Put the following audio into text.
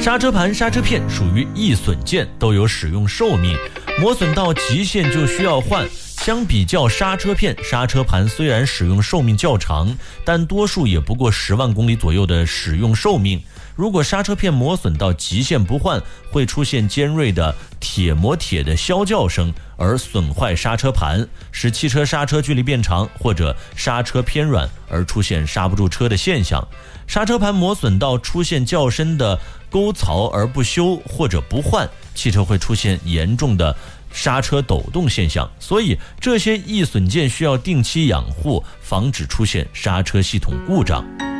刹车盘、刹车片属于易损件，都有使用寿命，磨损到极限就需要换。相比较刹车片、刹车盘虽然使用寿命较长，但多数也不过10万公里左右的使用寿命。如果刹车片磨损到极限不换，会出现尖锐的铁磨铁的啸叫声，而损坏刹车盘，使汽车刹车距离变长，或者刹车偏软而出现刹不住车的现象。刹车盘磨损到出现较深的沟槽而不修或者不换，汽车会出现严重的刹车抖动现象。所以这些易损件需要定期养护，防止出现刹车系统故障。